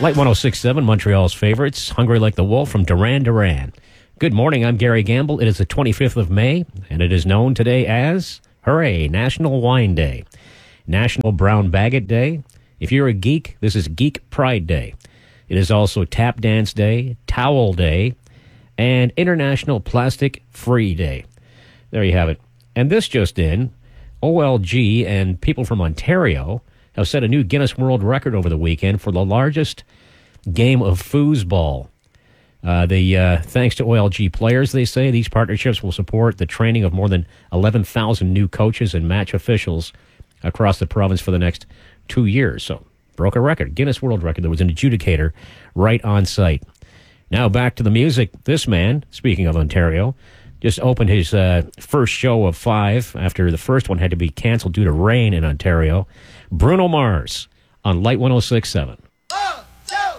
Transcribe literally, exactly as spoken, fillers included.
Light one oh six point seven, Montreal's favorites, Hungry Like the Wolf from Duran Duran. Good morning, I'm Gary Gamble. It is the twenty-fifth of May, and it is known today as, hooray, National Wine Day, National Brown Baguette Day. If you're a geek, this is Geek Pride Day. It is also Tap Dance Day, Towel Day, and International Plastic Free Day. There you have it. And this just in, O L G and people from Ontario have set a new Guinness World Record over the weekend for the largest game of foosball. Uh, the uh, thanks to O L G players, they say, these partnerships will support the training of more than eleven thousand new coaches and match officials across the province for the next two years. So, broke a record, Guinness World Record. There was an adjudicator right on site. Now back to the music. This man, speaking of Ontario, just opened his uh, first show of five after the first one had to be canceled due to rain in Ontario. Bruno Mars on Light one oh six point seven.